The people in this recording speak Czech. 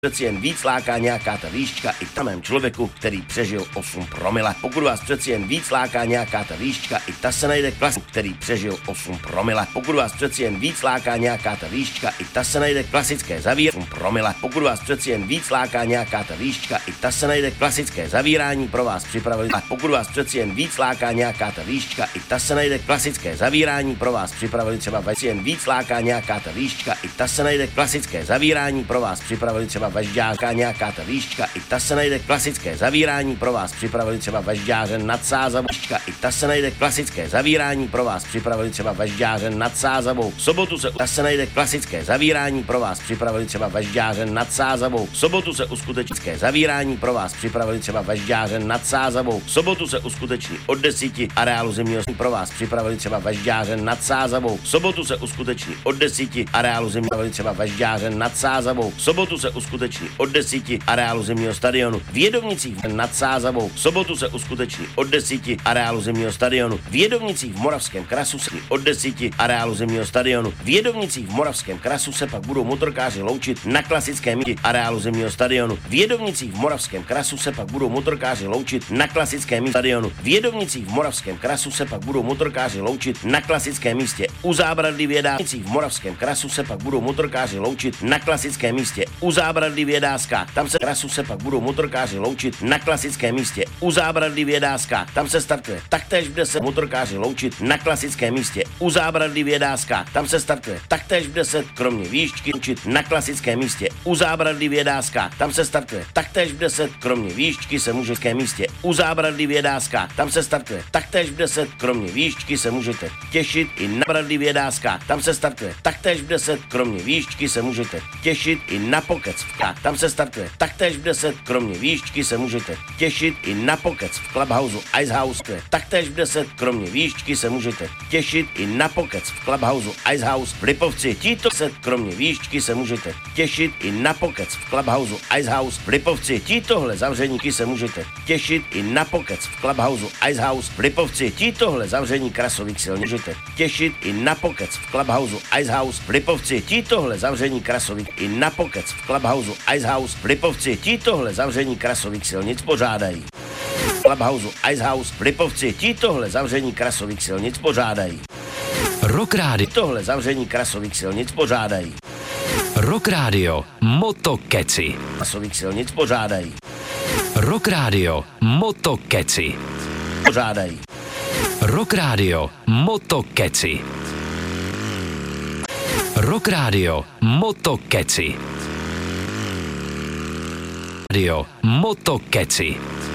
přeci jen víc láká nějaká ta výška i tamém člověku, který přežil 8 promile. Pokud vás přeci jen víc láká nějaká ta výška, i ta se najde klasik, který přežil 8 promile. Pokud vás přeci jen víc láká nějaká ta výška, i ta se najde klasické zavírání 8 promile. Pokud vás přeci jen víc láká nějaká ta výška, i ta se najde klasické zavírání pro vás připravili. A pokud vás přeci jen víc láká nějaká ta výška, i ta se najde klasické zavírání pro vás připravili třeba jen víc láká nějaká ta výška, i ta se najde klasické zavírání pro vás připravili třeba vežďářka nějaká ta výška, i ta se najde klasické zavírání pro vás připravili třeba vežďáře nad Sázavou, i ta se najde klasické zavírání pro vás připravili třeba vežďáře nad Sázavou. V sobotu se ta se najde klasické zavírání pro vás připravili třeba vežďáře nad Sázavou. V sobotu se uskuteční zavírání pro vás připravili třeba vežďáře nad Sázavou. V sobotu se uskuteční od 10 areálu zimního pro vás připravili třeba vežďáře nad Sázavou. V sobotu se uskuteční od 10 areálu zimního třeba vežďáře nad Sázavou. V sobotu se uskuteční od 10 areálu zimního stadionu v Jedovnicích nad Sázavou. V sobotu se uskuteční od 10 areálu zimního stadionu v Jedovnicích v Moravském Krasu se od 10 areálu zimního stadionu v Jedovnicích v Moravském Krasu se pak budou motorkáři loučit na klasickém místě areálu zimního stadionu v Jedovnicích v Moravském Krasu se pak budou motorkáři loučit na klasickém místě stadionu v Jedovnicích v Moravském Krasu se pak budou motorkáři loučit na klasickém místě u Zábradlí v Jedávcích v Moravském Krasu se pak budou motorkáři loučit na klasickém místě u Zábradlí v Jedáskách. Tam se Krasu se pak budou motorkáři loučit na klasickém místě u Zábradlí v Jedáskách. Tam se startuje. Taktéž bude se motorkáři loučit na klasickém místě u Zábradlí v Jedáskách. Tam se startuje. Taktéž bude se kromě výšky loučit na klasickém místě u Zábradlí v Jedáskách. Tam se startuje. Taktéž bude se kromě výšky se můžete místě u Zábradlí v Jedáskách. Tam se startuje. Taktéž bude se kromě výšky se můžete těšit i na Zábradlí v Jedáskách. Tam se startuje. Taktéž bude se kromě výšky se můžete těšit i na pokec v K. Tam se startuje. Taktéž v 10 kromě výšky se můžete těšit i na pokec v Clubhouse Icehouse. Taktéž v 10 kromě výšky se můžete těšit i na pokec v Clubhouse Icehouse v Lipovci. Títo 10 kromě výšky se můžete těšit i na pokec v Clubhouse Icehouse v Lipovci. Títohle zavřeníky se můžete těšit i na pokec v Clubhouse Icehouse v Lipovci. Títohle zavření krasových sil můžete těšit i na pokec v Clubhouse Icehouse v Lipovci. Títohle zavření krasových i na pokec v Clubhouse Icehouse v Lipovci. Títohle zavření krasových silnic pořádají. Clubhouse Icehouse v Lipovci. Títohle zavření krasových silnic pořádají. Rock Radio. Títohle zavření krasových silnic pořádají. Rock Radio. Motokeci. Krasových silnic pořádají. Rock Radio. Motokeci. Pořádají. Rock Radio. Motokeci. Rock Radio. Motokeci. Radio Motokeci.